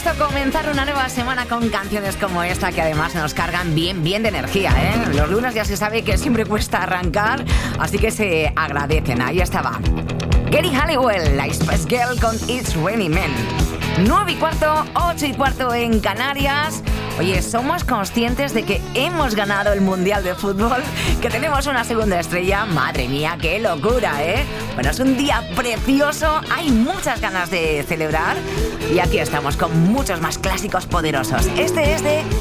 dispuesto a comenzar una nueva semana con canciones como esta, que además nos cargan bien de energía, ¿eh? Los lunes ya se sabe que siempre cuesta arrancar, así que se agradecen. Ahí estaba Geri Halliwell, la Spice Girl con It's Raining Men. 9:15, 8:15 en Canarias. Oye, somos conscientes de que hemos ganado el Mundial de Fútbol, que tenemos una segunda estrella. Madre mía, qué locura, ¿eh? Bueno, es un día precioso, hay muchas ganas de celebrar y aquí estamos con muchos más clásicos poderosos. Este es de